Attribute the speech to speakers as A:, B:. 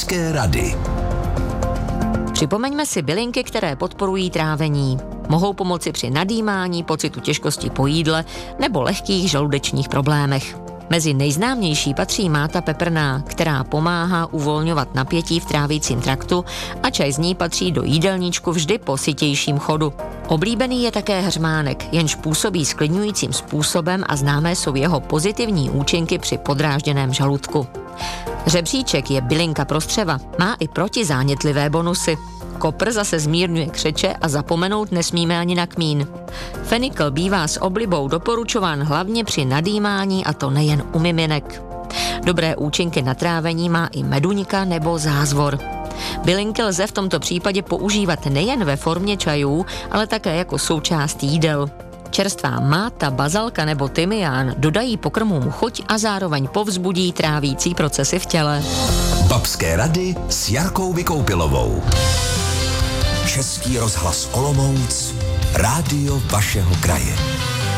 A: Babské rady.
B: Připomeňme si bylinky, které podporují trávení. Mohou pomoci při nadýmání, pocitu těžkosti po jídle nebo lehkých žaludečních problémech. Mezi nejznámější patří máta peprná, která pomáhá uvolňovat napětí v trávícím traktu a čaj z ní patří do jídelníčku vždy po sytějším chodu. Oblíbený je také hřmánek, jenž působí sklidňujícím způsobem a známé jsou jeho pozitivní účinky při podrážděném žaludku. Řebříček je bylinka pro střeva, má i protizánětlivé bonusy. Kopr zase zmírňuje křeče a zapomenout nesmíme ani na kmín. Fenikl bývá s oblibou doporučován hlavně při nadýmání, a to nejen u miminek. Dobré účinky na trávení má i meduňka nebo zázvor. Bylinky lze v tomto případě používat nejen ve formě čajů, ale také jako součást jídel. Čerstvá máta, bazalka nebo tymián dodají pokrmům chuť a zároveň povzbudí trávící procesy v těle.
A: Babské rady s Jarkou Vykoupilovou. Český rozhlas Olomouc, rádio vašeho kraje.